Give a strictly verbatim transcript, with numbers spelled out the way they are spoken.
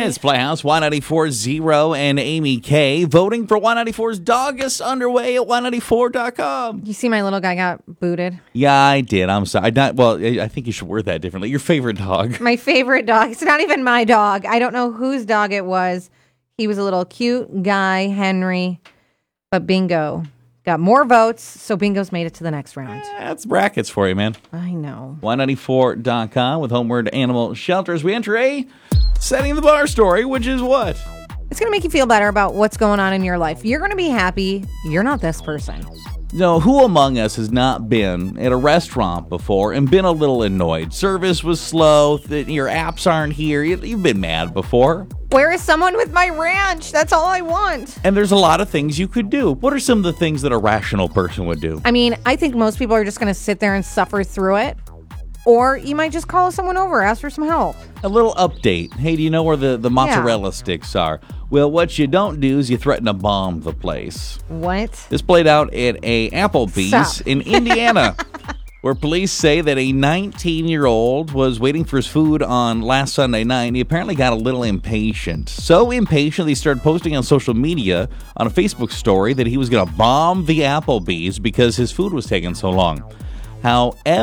It's Playhouse, Y ninety-four Zero and Amy K. Voting for Y ninety-four's dog is underway at Y ninety-four dot com. You see my little guy got booted? Yeah, I did. I'm sorry. Not, well, I think you should word that differently. Your favorite dog. My favorite dog. It's not even my dog. I don't know whose dog it was. He was a little cute guy, Henry. But Bingo got more votes, so Bingo's made it to the next round. That's brackets for you, man. I know. Y ninety-four dot com with Homeward Animal Shelters. We enter a setting the bar story, which is what? It's going to make you feel better about what's going on in your life. You're going to be happy. You're not this person. No, who among us has not been at a restaurant before and been a little annoyed? Service was slow, th- your apps aren't here. You- You've been mad before. Where is someone with my ranch? That's all I want. And there's a lot of things you could do. What are some of the things that a rational person would do? I mean, I think most people are just going to sit there and suffer through it. Or you might just call someone over, ask for some help. A little update. Hey, do you know where the, the mozzarella yeah. sticks are? Well, what you don't do is you threaten to bomb the place. What? This played out at a Applebee's Stop. in Indiana, where police say that a nineteen-year-old was waiting for his food on last Sunday night, and he apparently got a little impatient. So impatient, he started posting on social media on a Facebook story that he was going to bomb the Applebee's because his food was taking so long. However,